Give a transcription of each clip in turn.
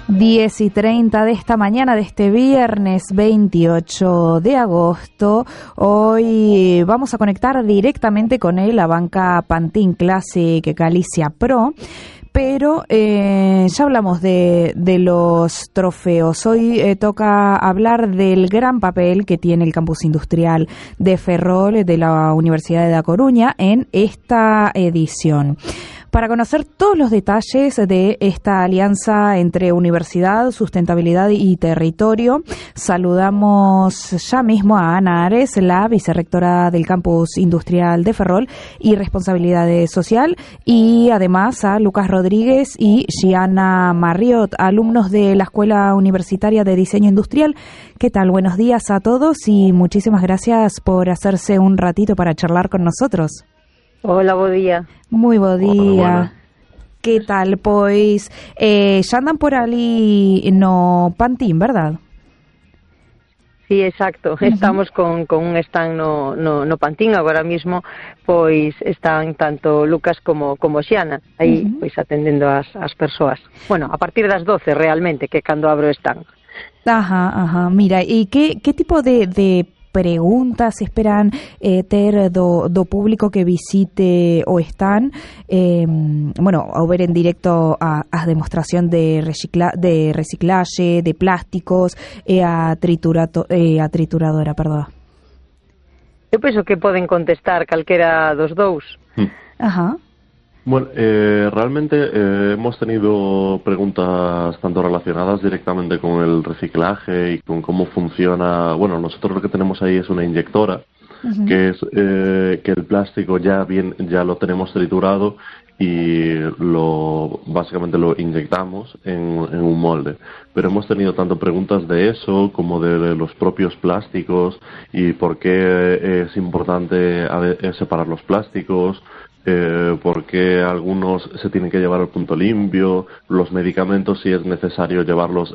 10:30 de esta mañana de este viernes 28 de agosto. Hoy vamos a conectar directamente con él, la banca Pantin Classic Galicia Pro. Pero ya hablamos de los trofeos. Hoy toca hablar del gran papel que tiene el campus industrial de Ferrol de la Universidad de A Coruña en esta edición. Para conocer todos los detalles de esta alianza entre universidad, sustentabilidad y territorio, saludamos ya mismo a Ana Ares, la vicerrectora del campus industrial de Ferrol y responsabilidad social, y además a Lucas Rodríguez y Gianna Marriott, alumnos de la Escuela Universitaria de Diseño Industrial. ¿Qué tal? Buenos días a todos y muchísimas gracias por hacerse un ratito para charlar con nosotros. Hola, bo día. Moi bo día. Hola. Que tal? Pois xa andan por ali no Pantin, verdad? Sí, exacto. Estamos con un stand no Pantin agora mismo, pois están tanto Lucas como Xiana aí pois atendendo as persoas. Bueno, a partir das 12 realmente, que cando abro o stand. Ajá. Mira, e que tipo de preguntas esperan ter do público que visite o stand, ao ver en directo a demostración de reciclaxe, de plásticos e a trituradora, perdón? Eu penso que poden contestar calquera dos dous. Ajá. Bueno, realmente hemos tenido preguntas tanto relacionadas directamente con el reciclaje y con cómo funciona. Bueno, nosotros lo que tenemos ahí es una inyectora, que es que el plástico ya lo tenemos triturado y básicamente lo inyectamos en un molde. Pero hemos tenido tanto preguntas de eso como de los propios plásticos y por qué es importante separar los plásticos. Porque algunos se tienen que llevar al punto limpio, los medicamentos si es necesario llevarlos,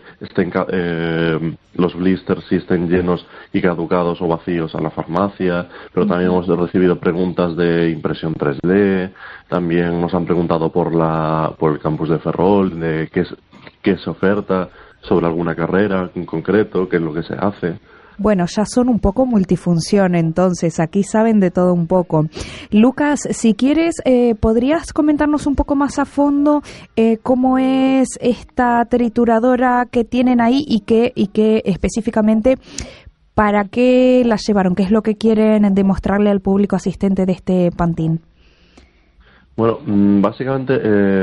los blisters si estén llenos y caducados o vacíos a la farmacia, pero también hemos recibido preguntas de impresión 3D, también nos han preguntado por el campus de Ferrol, de qué se oferta sobre alguna carrera en concreto, qué es lo que se hace. Bueno, ya son un poco multifunción, entonces aquí saben de todo un poco. Lucas, si quieres, ¿podrías comentarnos un poco más a fondo cómo es esta trituradora que tienen ahí y qué específicamente, para qué la llevaron? ¿Qué es lo que quieren demostrarle al público asistente de este Pantin? Bueno, básicamente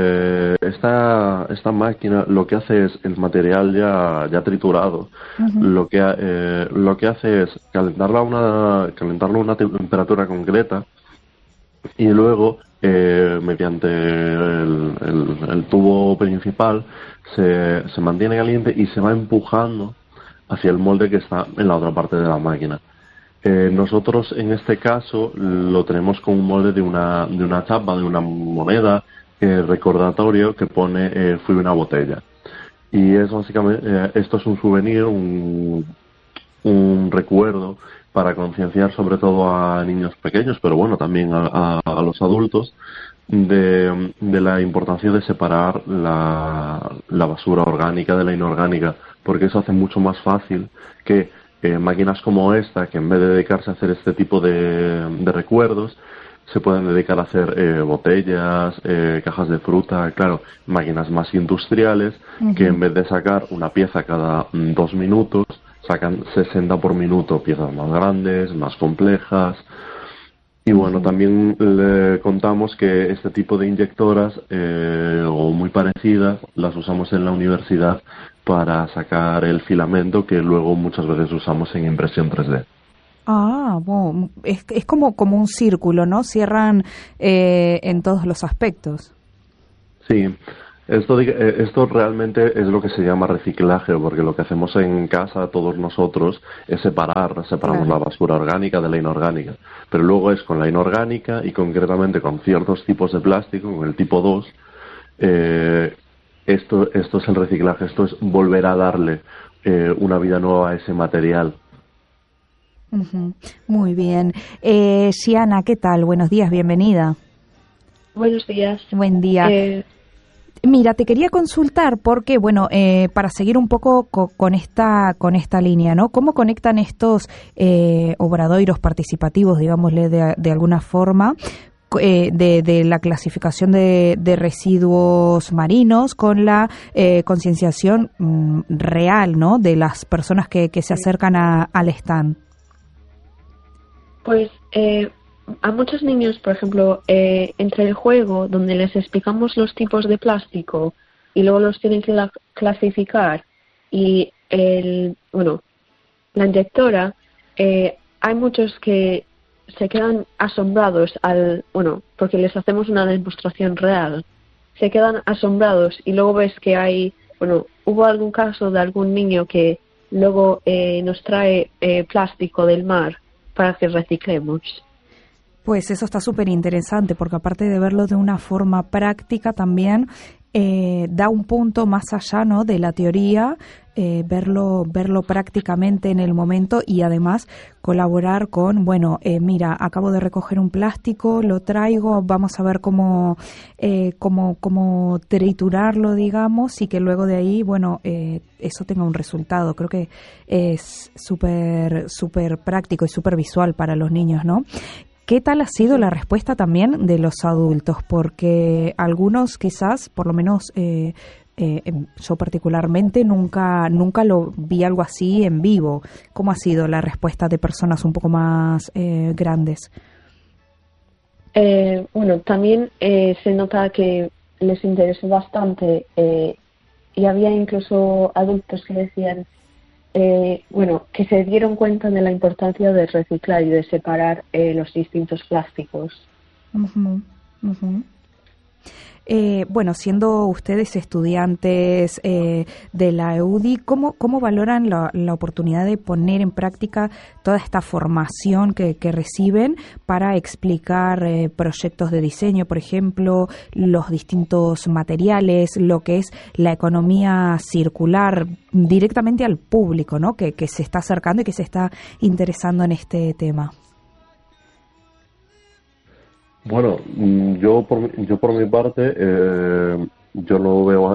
esta máquina lo que hace es el material ya triturado. Lo que hace es calentarlo a una temperatura concreta y luego mediante el tubo principal se mantiene caliente y se va empujando hacia el molde que está en la otra parte de la máquina. Nosotros en este caso lo tenemos con un molde de una chapa, de una moneda recordatorio que pone fui una botella, y es básicamente esto es un souvenir, un recuerdo para concienciar sobre todo a niños pequeños, pero bueno, también a los adultos de la importancia de separar la basura orgánica de la inorgánica, porque eso hace mucho más fácil que máquinas como esta, que en vez de dedicarse a hacer este tipo de recuerdos, se pueden dedicar a hacer botellas, cajas de fruta, claro, máquinas más industriales, que en vez de sacar una pieza cada 2 minutos, sacan 60 por minuto, piezas más grandes, más complejas. Y bueno, también le contamos que este tipo de inyectoras, o muy parecidas, las usamos en la universidad para sacar el filamento que luego muchas veces usamos en impresión 3D. Ah, bueno, es como un círculo, ¿no? Cierran en todos los aspectos. Sí, esto realmente es lo que se llama reciclaje, porque lo que hacemos en casa todos nosotros es separamos claro, la basura orgánica de la inorgánica, pero luego es con la inorgánica y concretamente con ciertos tipos de plástico, con el tipo 2, esto es el reciclaje, esto es volver a darle una vida nueva a ese material. Muy bien. Gianna, ¿qué tal? Buenos días, bienvenida. Buenos días. Buen día. Mira, te quería consultar porque, bueno, para seguir un poco con esta línea, ¿no? ¿Cómo conectan estos obradoiros participativos, digámosle de alguna forma, de la clasificación de residuos marinos con la concienciación real, ¿no? De las personas que se acercan al stand? Pues a muchos niños, por ejemplo, entre el juego donde les explicamos los tipos de plástico y luego los tienen que clasificar y la inyectora, hay muchos que se quedan asombrados porque les hacemos una demostración real. Se quedan asombrados y luego ves que hubo algún caso de algún niño que luego nos trae plástico del mar para que reciclemos. Pues eso está súper interesante, porque aparte de verlo de una forma práctica también da un punto más allá, ¿no?, de la teoría, verlo prácticamente en el momento y además colaborar con, mira, acabo de recoger un plástico, lo traigo, vamos a ver cómo triturarlo, digamos, y que luego de ahí, eso tenga un resultado. Creo que es súper práctico y súper visual para los niños, ¿no? ¿Qué tal ha sido la respuesta también de los adultos? Porque algunos quizás, por lo menos yo particularmente, nunca lo vi algo así en vivo. ¿Cómo ha sido la respuesta de personas un poco más grandes? También se nota que les interesó bastante y había incluso adultos que decían que se dieron cuenta de la importancia de reciclar y de separar los distintos plásticos. Uh-huh, uh-huh. Siendo ustedes estudiantes de la EUDI, ¿cómo valoran la oportunidad de poner en práctica toda esta formación que reciben para explicar proyectos de diseño, por ejemplo, los distintos materiales, lo que es la economía circular directamente al público, ¿no?, que se está acercando y que se está interesando en este tema? Bueno, yo por mi parte, yo lo veo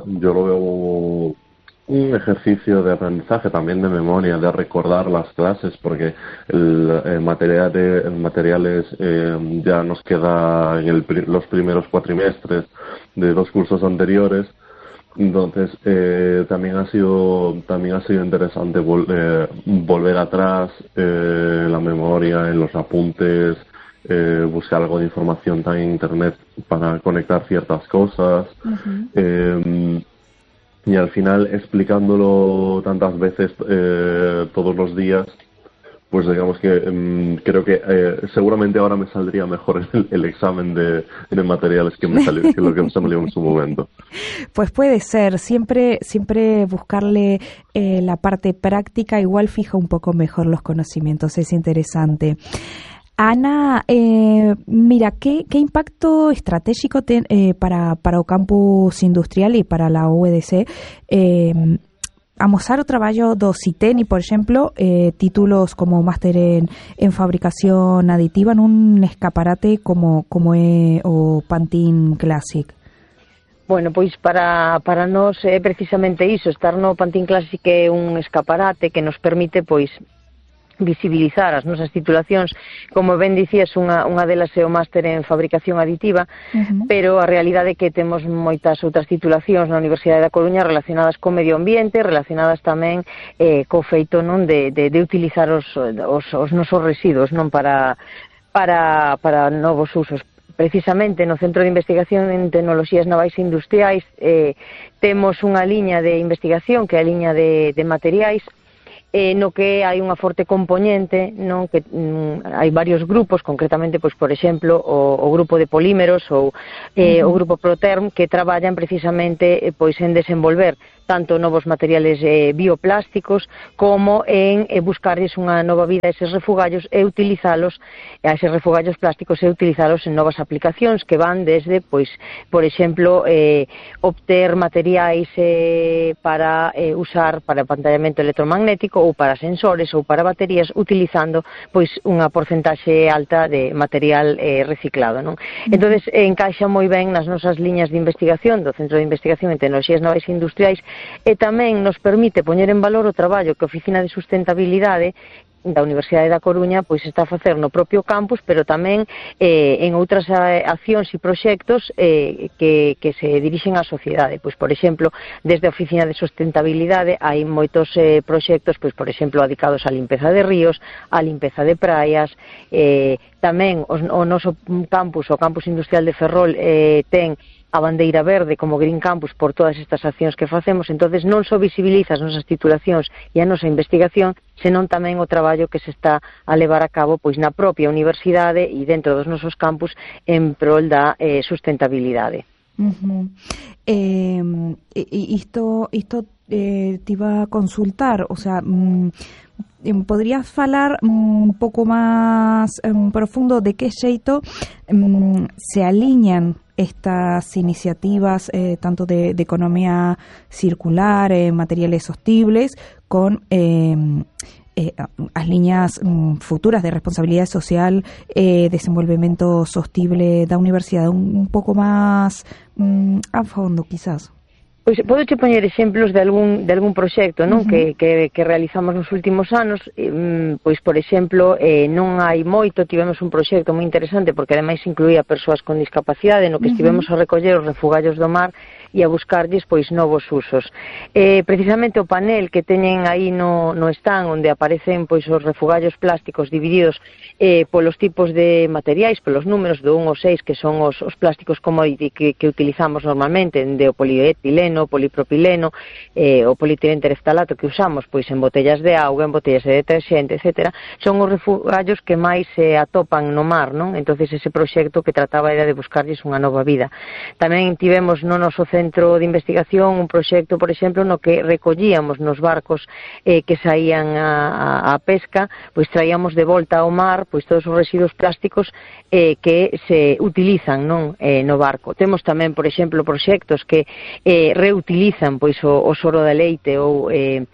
un ejercicio de aprendizaje, también de memoria, de recordar las clases, porque el materiales ya nos queda en los primeros cuatrimestres de los cursos anteriores. Entonces también ha sido interesante volver atrás en la memoria, en los apuntes, buscar algo de información también en internet para conectar ciertas cosas. Uh-huh. Y al final, explicándolo tantas veces todos los días, pues digamos que creo que seguramente ahora me saldría mejor el examen de materiales que lo que me salió en su momento. Pues puede ser, siempre buscarle la parte práctica, igual fija un poco mejor los conocimientos, es interesante. Ana, mira, ¿qué impacto estratégico para o campus industrial y para la UEDC amosar o traballo do CITENI, por exemplo, títulos como máster en fabricación aditiva nun escaparate como é o Pantin Classic? Bueno, pois para nós é precisamente iso, estar no Pantin Classic é un escaparate que nos permite, pois, visibilizar as nosas titulacións. Como ben dicías, unha delas é o máster en fabricación aditiva, uh-huh. Pero a realidade é que temos moitas outras titulacións na Universidade da Coruña relacionadas co medio ambiente, relacionadas tamén co feito, non, de utilizar os nosos residuos, non, para novos usos. Precisamente no Centro de Investigación en Tecnoloxías Navais e Industriais temos unha liña de investigación que é a liña de materiais, no que hai unha forte componente, non, que hai varios grupos, concretamente, pois, por exemplo, o grupo de polímeros ou o grupo Proterm, que traballan precisamente pois en desenvolver tanto novos materiales bioplásticos como en buscarles unha nova vida a eses refugallos e utilizalos, a eses refugallos plásticos e utilizalos en novas aplicacións que van desde, pois, por exemplo, obter materiais para usar para pantallamento electromagnético ou para sensores ou para baterías utilizando pois unha porcentaxe alta de material reciclado, non? Entonces encaixa moi ben nas nosas liñas de investigación do Centro de Investigación en Tecnoloxías Novas e Industriais e tamén nos permite poñer en valor o traballo que a Oficina de Sustentabilidade da Universidade da Coruña pois está a facer no propio campus, pero tamén en outras accións e proxectos que se dirixen á sociedade. Pois, por exemplo, desde a Oficina de Sustentabilidade hai moitos proxectos, pois, por exemplo, dedicados á limpeza de ríos, á limpeza de praias, tamén o noso campus, o Campus Industrial de Ferrol, ten a bandeira verde como Green Campus por todas estas accións que facemos. Entonces non só visibiliza as nosas titulacións e a nosa investigación, senón tamén o traballo que se está a levar a cabo pois na propia universidade e dentro dos nosos campus en prol da sustentabilidade. Isto te iba a consultar, o sea, ¿podrías falar un pouco máis profundo de que xeito se aliñan estas iniciativas tanto de economía circular, materiales sostibles, con as liñas futuras de responsabilidade social, desenvolvemento sostible da universidade, un pouco máis a fondo, quizás? Pois podo poñer exemplos de algún proxecto, non, que realizamos nos últimos anos. Pois, por exemplo, non hai moito, tivemos un proxecto moi interesante porque ademais incluía persoas con discapacidade, no que estivemos a recoller os refugallos do mar e a buscarlles pois novos usos. Precisamente o panel que teñen aí no stand, onde aparecen pois os refugallos plásticos divididos polos tipos de materiais, polos números do 1 ao 6, que son os plásticos commodity que utilizamos normalmente, de o polietileno, o polipropileno, o polietileno tereftalato que usamos pois en botellas de auga, en botellas de deterxente, etc. Son os refugallos que máis se atopan no mar, non? Entonces ese proxecto que trataba era de buscarlles unha nova vida. Tamén tivemos no noso centro de investigación un proxecto, por exemplo, no que recollíamos nos barcos que saían a pesca, pois traíamos de volta ao mar pois todos os residuos plásticos que se utilizan, non, no barco. Temos tamén, por exemplo, proxectos que reutilizan pois o soro de leite ou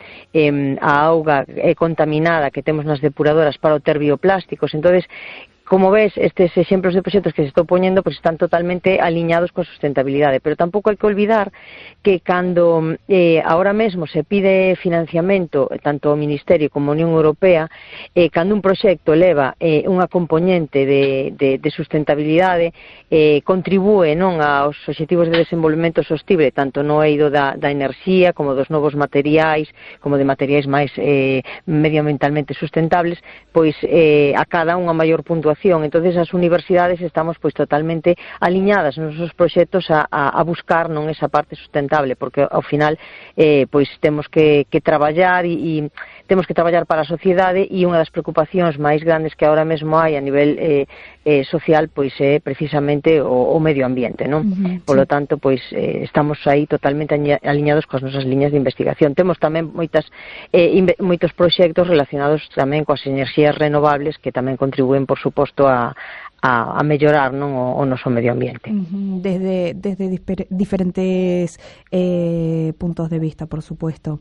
a auga contaminada que temos nas depuradoras para obter bioplásticos. Entonces, como ves, estes exemplos de proxectos que se estou poñendo pues están totalmente aliñados coa sustentabilidade, pero tampouco hai que olvidar que cando ahora mesmo se pide financiamento tanto ao Ministerio como a Unión Europea, cando un proxecto leva unha componente de sustentabilidade, contribúe non aos obxectivos de desenvolvemento sostible, tanto no eido da enerxía como dos novos materiais, como de materiais máis medioambientalmente sustentables, pois acada unha maior puntuación. Entonces as universidades estamos pois totalmente aliñadas nos nosos proxectos a buscar non esa parte sustentable, porque ao final pois temos que traballar e temos que traballar para a sociedade, e unha das preocupacións máis grandes que agora mesmo hai a nivel social pois é precisamente o medio ambiente, non? Polo tanto, pois estamos aí totalmente aliñados coas nosas liñas de investigación. Temos tamén moitos proxectos relacionados tamén coas enerxías renovables que tamén contribúen, por suposto, a mellorar, non, o noso medio ambiente. Desde diferentes puntos de vista, por supuesto.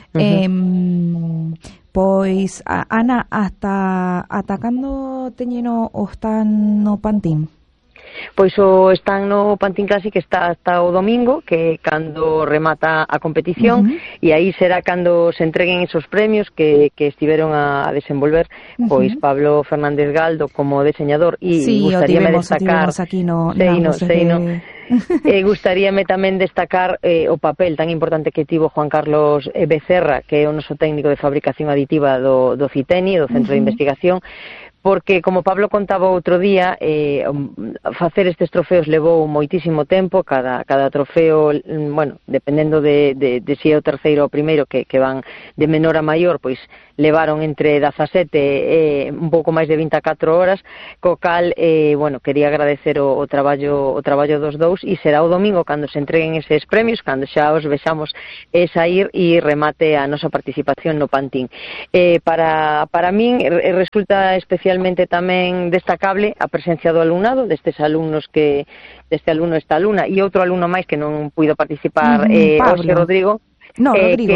Pois, Ana, ata cando teñeno o stand no Pantín? Pois o stand no Pantín Classic está hasta o domingo, que cando remata a competición, e aí será cando se entreguen esos premios que estiveron a desenvolver pois Pablo Fernández Galdo como diseñador, e gustaríame destacar aquí gustaríame tamén destacar o papel tan importante que tivo Juan Carlos Becerra, que é o noso técnico de fabricación aditiva do CITENI, do Centro de Investigación, porque, como Pablo contaba outro día, facer estes trofeos levou moitísimo tempo, cada trofeo, bueno, dependendo de si é o terceiro ou o primeiro, que van de menor a maior, pois levaron entre 17 e un pouco máis de 24 horas, co cal, bueno, quería agradecer o traballo dos dous, e será o domingo cando se entreguen eses premios, cando xa os vexamos sair e remate a nosa participación no Pantín. Para min resulta especialmente tamén destacable a presencia do alumnado, destes alumnos deste alumno, esta alumna, e outro alumno máis que non puido participar, José Rodrigo. Rodrigo.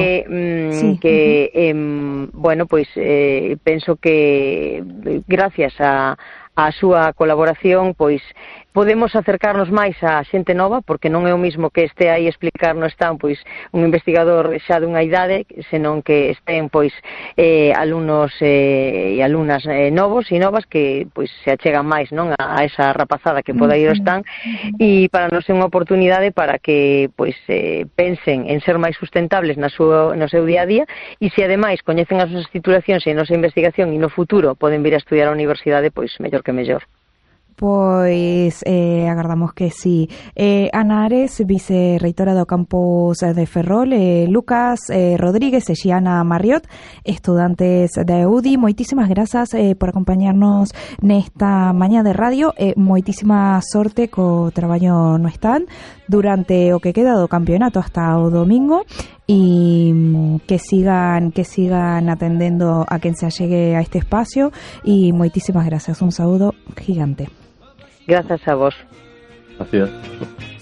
Bueno, pois penso que gracias a súa colaboración, pois podemos acercarnos máis a xente nova, porque non é o mismo que este aí explicar no stand pois un investigador xa dunha idade, senón que estén pois alumnos e alumnas novos e novas que pois se achegan máis, non, a esa rapazada que poda ir ao stand, e para nós é unha oportunidade para que pois pensen en ser máis sustentables no seu día a día, e se ademais coñecen as nosas titulacións e a nosa investigación e no futuro poden vir a estudiar a universidade, pois mellor que mellor. Pois agardamos que sí. Ana Ares, vicerreitora do campus de Ferrol, Lucas Rodríguez e Xiana Marriot, estudantes da UDI, moitísimas grazas por acompañarnos nesta mañá de radio, moitísima sorte co traballo no stand durante o que queda do campeonato hasta o domingo, e que sigan atendendo a quen se allegue a este espacio, e moitísimas grazas, un saúdo gigante. Gracias a vos. Gracias.